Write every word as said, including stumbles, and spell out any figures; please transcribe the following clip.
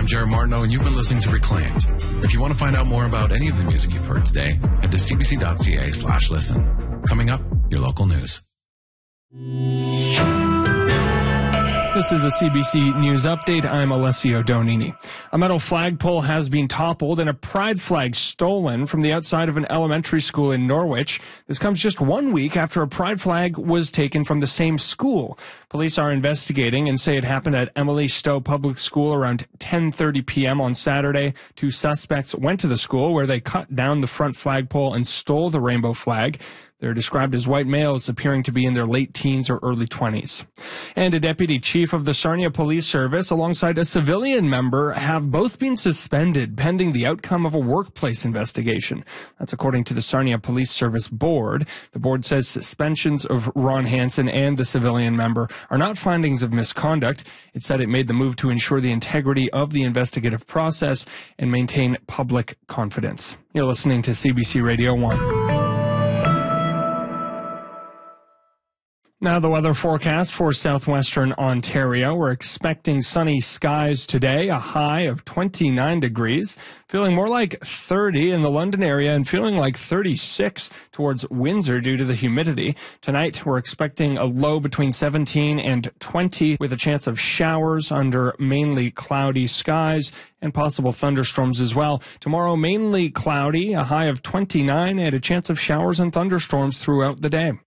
I'm Jared Martineau, and you've been listening to Reclaimed. If you want to find out more about any of the music you've heard today, head to cbc.ca slash listen. Coming up, your local news. This is a C B C News Update. I'm Alessio Donini. A metal flagpole has been toppled and a pride flag stolen from the outside of an elementary school in Norwich. This comes just one week after a pride flag was taken from the same school. Police are investigating and say it happened at Emily Stowe Public School around ten thirty p.m. on Saturday. Two suspects went to the school where they cut down the front flagpole and stole the rainbow flag. They're described as white males appearing to be in their late teens or early twenties. And a deputy chief of the Sarnia Police Service alongside a civilian member have both been suspended pending the outcome of a workplace investigation. That's according to the Sarnia Police Service Board. The board says suspensions of Ron Hansen and the civilian member are not findings of misconduct. It said it made the move to ensure the integrity of the investigative process and maintain public confidence. You're listening to C B C Radio one. Now the weather forecast for southwestern Ontario. We're expecting sunny skies today, a high of twenty-nine degrees, feeling more like thirty in the London area and feeling like thirty-six towards Windsor due to the humidity. Tonight we're expecting a low between seventeen and twenty with a chance of showers under mainly cloudy skies and possible thunderstorms as well. Tomorrow mainly cloudy, a high of twenty-nine and a chance of showers and thunderstorms throughout the day.